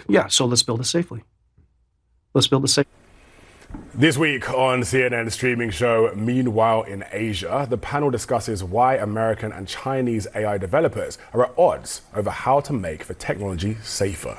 Yeah, so let's build it safely. Let's build it safely. This week on CNN streaming show Meanwhile in Asia, the panel discusses why American and Chinese AI developers are at odds over how to make the technology safer.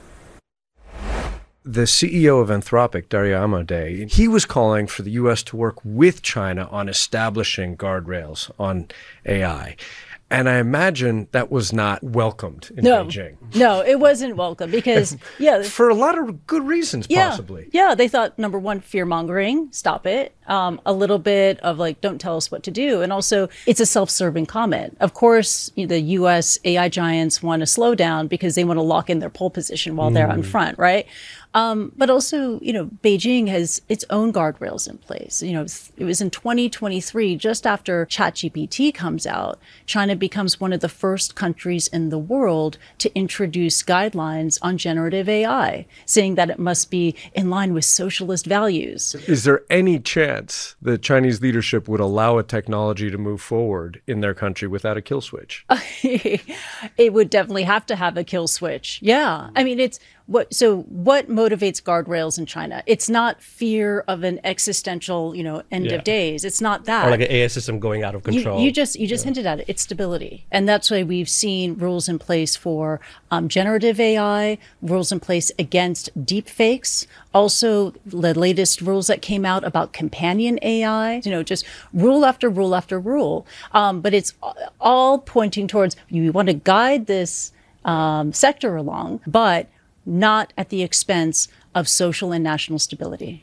The CEO of Anthropic, Dario Amodei, he was calling for the U.S. to work with China on establishing guardrails on AI. And I imagine that was not welcomed in Beijing. No, it wasn't welcome because, for a lot of good reasons, possibly. Yeah, they thought, number one, fear-mongering, stop it. A little bit of like, don't tell us what to do. And also, it's a self-serving comment. Of course, the U.S. AI giants want to slow down because they want to lock in their pole position while they're on front, right? But also, Beijing has its own guardrails in place. It was in 2023, just after ChatGPT comes out, China becomes one of the first countries in the world to introduce guidelines on generative AI, saying that it must be in line with socialist values. Is there any chance the Chinese leadership would allow a technology to move forward in their country without a kill switch? It would definitely have to have a kill switch. Yeah. I mean, what motivates guardrails in China? It's not fear of an existential, end of days. It's not that. Or like an AI system going out of control. You just hinted at it. It's stability. And that's why we've seen rules in place for generative AI, rules in place against deep fakes. Also, the latest rules that came out about companion AI, just rule after rule after rule. But it's all pointing towards you want to guide this sector along, but not at the expense of social and national stability.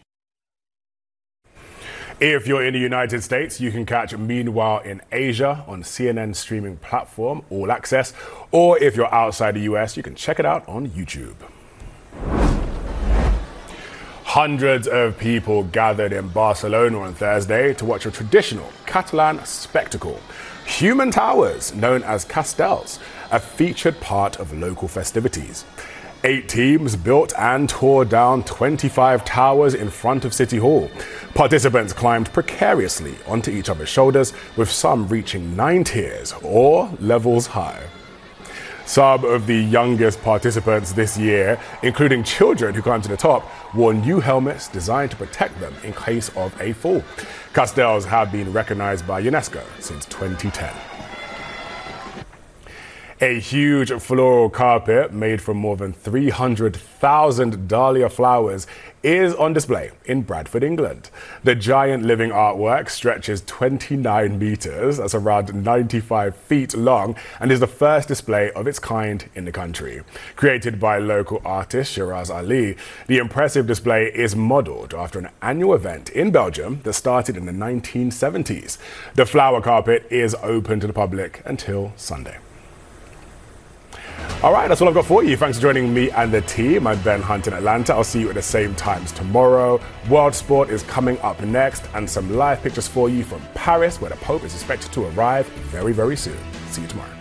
If you're in the United States, you can catch Meanwhile in Asia on CNN streaming platform, All Access. Or if you're outside the US, you can check it out on YouTube. Hundreds of people gathered in Barcelona on Thursday to watch a traditional Catalan spectacle. Human towers, known as castells, a featured part of local festivities. 8 teams built and tore down 25 towers in front of City Hall. Participants climbed precariously onto each other's shoulders, with some reaching 9 tiers or levels high. Some of the youngest participants this year, including children who climbed to the top, wore new helmets designed to protect them in case of a fall. Castells have been recognized by UNESCO since 2010. A huge floral carpet made from more than 300,000 dahlia flowers is on display in Bradford, England. The giant living artwork stretches 29 meters, that's around 95 feet long, and is the first display of its kind in the country. Created by local artist Shiraz Ali, the impressive display is modeled after an annual event in Belgium that started in the 1970s. The flower carpet is open to the public until Sunday. All right, that's all I've got for you. Thanks for joining me and the team. I'm Ben Hunt in Atlanta. I'll see you at the same times tomorrow. World Sport is coming up next, and some live pictures for you from Paris, where the Pope is expected to arrive very, very soon. See you tomorrow.